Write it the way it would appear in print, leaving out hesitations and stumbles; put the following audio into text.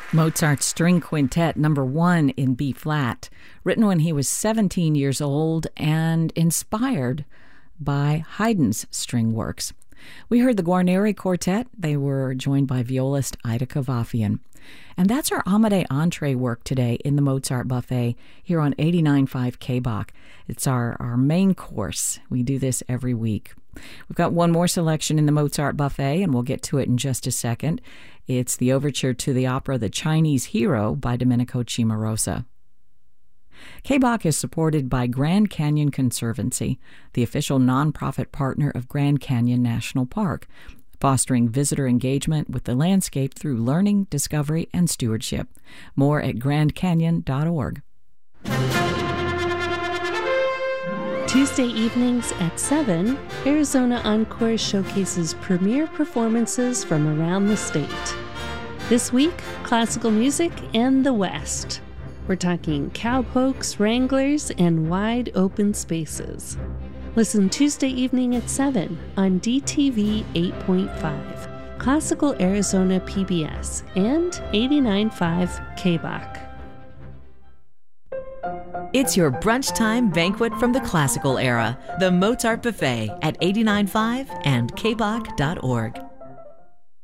Mozart's String Quintet, number 1 in B-flat, written when he was 17 years old and inspired by Haydn's string works. We heard the Guarneri Quartet. They were joined by violist Ida Kavafian. And that's our Amade entree work today in the Mozart Buffet here on 89.5 KBach. It's our main course. We do this every week. We've got one more selection in the Mozart Buffet, and we'll get to it in just a second. It's the overture to the opera The Chinese Hero by Domenico Cimarosa. KBach is supported by Grand Canyon Conservancy, the official nonprofit partner of Grand Canyon National Park, fostering visitor engagement with the landscape through learning, discovery, and stewardship. More at grandcanyon.org. Tuesday evenings at 7, Arizona Encore showcases premier performances from around the state. This week, classical music and the West. We're talking cowpokes, wranglers, and wide open spaces. Listen Tuesday evening at 7 on DTV 8.5, Classical Arizona PBS, and 89.5 KBach. It's your brunch time banquet from the classical era, the Mozart Buffet at 89.5 and kbach.org.